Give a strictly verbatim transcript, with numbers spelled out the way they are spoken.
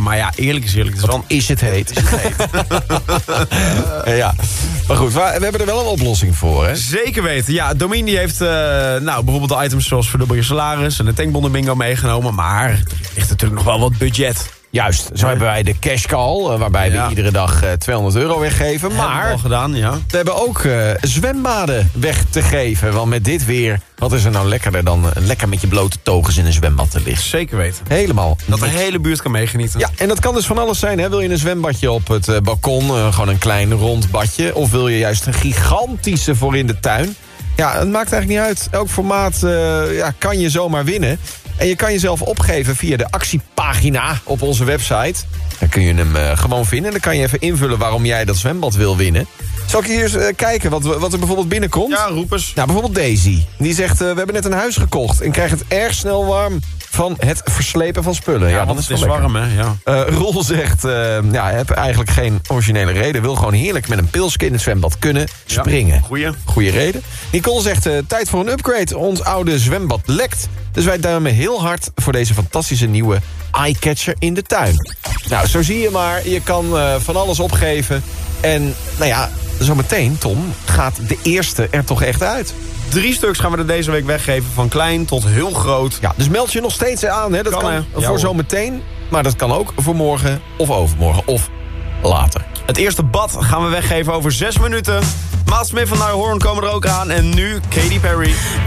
zwemmen. Maar ja, eerlijk is eerlijk. Het is wel... Is het heet. Is het heet. Ja, maar goed, we hebben er wel een oplossing voor, hè? Zeker weten. Ja, Domien die heeft uh, nou, bijvoorbeeld de items zoals verdubbel je salaris en de tankbonnen bingo meegenomen. Maar er ligt natuurlijk nog wel wat budget. Juist, zo hebben wij de cash call, uh, waarbij Ja. we iedere dag uh, tweehonderd euro weggeven. Hebben we Maar al gedaan, ja. we hebben ook uh, zwembaden weg te geven. Want met dit weer, wat is er nou lekkerder dan uh, lekker met je blote togens in een zwembad te liggen? Zeker weten. Helemaal. Dat de hele buurt kan meegenieten. Ja, en dat kan dus van alles zijn. Hè? Wil je een zwembadje op het uh, balkon, uh, gewoon een klein rond badje? Of wil je juist een gigantische voor in de tuin? Ja, het maakt eigenlijk niet uit. Elk formaat uh, ja, kan je zomaar winnen. En je kan jezelf opgeven via de actiepagina op onze website. Dan kun je hem uh, gewoon vinden. En dan kan je even invullen waarom jij dat zwembad wil winnen. Zal ik hier eens uh, kijken wat, wat er bijvoorbeeld binnenkomt? Ja, roep eens. Nou, bijvoorbeeld Daisy. Die zegt, uh, we hebben net een huis gekocht en krijgen het erg snel warm van het verslepen van spullen. Ja, Ja, want dat het is is wel warm, hè. Ja. Uh, Roel zegt, uh, ja, heb eigenlijk geen originele reden. Wil gewoon heerlijk met een pilsje in het zwembad kunnen springen. Ja, goeie. Goeie reden. Nicole zegt, uh, tijd voor een upgrade. Ons oude zwembad lekt. Dus wij duimen heel hard voor deze fantastische nieuwe eyecatcher in de tuin. Nou, zo zie je maar. Je kan uh, van alles opgeven. En, nou ja, zometeen, Tom, gaat de eerste er toch echt uit. Drie stuks gaan we er deze week weggeven. Van klein tot heel groot. Ja, dus meld je nog steeds aan. Hè? Dat Kan, kan, hè? voor Ja, hoor. zometeen. Maar dat kan ook voor morgen of overmorgen of later. Het eerste bad gaan we weggeven over zes minuten. Miles Smith van Niall Horan komen er ook aan. En nu Katy Perry.